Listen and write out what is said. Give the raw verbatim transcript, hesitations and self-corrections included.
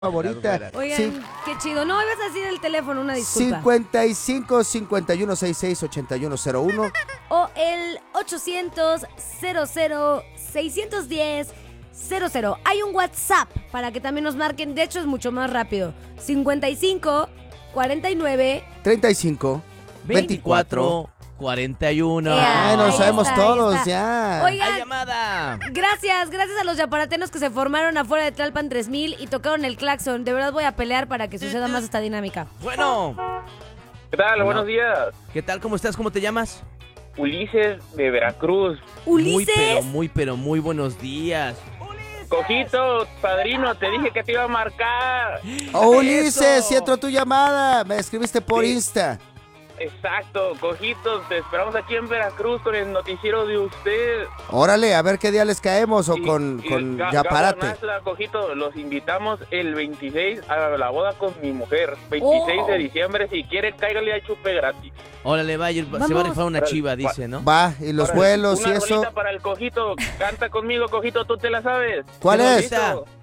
favorita. Oigan, Sí. qué chido. No, ibas a decir el teléfono, una disculpa. cincuenta y cinco, cincuenta y uno, sesenta y seis, ochenta y uno cero uno. O el ochocientos, cero cero, seiscientos diez, cero cero. Hay un WhatsApp para que también nos marquen. De hecho, es mucho más rápido. cincuenta y cinco, cuarenta y nueve, treinta y cinco, veinticuatro. cuarenta y uno. Ya, Ay, nos ahí sabemos está, ahí todos está. ya. Oigan, ¡Hay llamada! gracias, gracias a los yaparatenos que se formaron afuera de Tlalpan tres mil y tocaron el claxon. De verdad voy a pelear para que suceda más esta dinámica. Bueno, ¿Qué tal? Hola. Buenos días. ¿qué tal? ¿Cómo estás? ¿Cómo te llamas? Ulises de Veracruz. Muy, pero Ulises, muy, pero muy buenos días. Cojito, padrino, te dije que te iba a marcar. Oh, Ulises, ¡Eso! si entró tu llamada. Me escribiste por Sí. Insta. Exacto, Cojito, te esperamos aquí en Veracruz con el noticiero de usted. Órale, a ver qué día les caemos o Y- con, y con Ga- Yaparate. Gabo Nasla, Cojito, los invitamos el veintiséis a la boda con mi mujer. veintiséis Oh. de diciembre, si quiere, cáigale a chupe gratis. Órale, va, se va a Vamos. rifar una Órale, chiva, va. dice, ¿no? Va, y los Órale, vuelos y una eso. rolita para el Cojito, canta conmigo, Cojito, tú te la sabes. ¿Cuál ¿Qué es? rolita? Listo.